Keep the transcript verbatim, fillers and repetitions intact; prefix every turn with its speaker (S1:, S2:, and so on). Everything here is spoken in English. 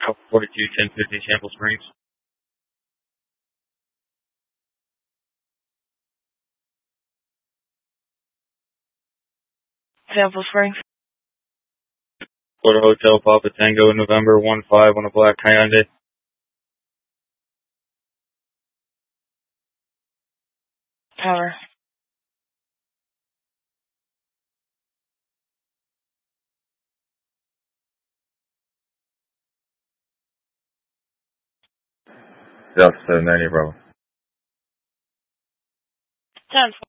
S1: Alpha forty-two, ten fifty, Sample Springs.
S2: Sample Springs.
S1: Florida Hotel, Papa Tango, November one five on a black Hyundai.
S2: Power.
S1: Delta seven ninety, Bravo.
S2: ten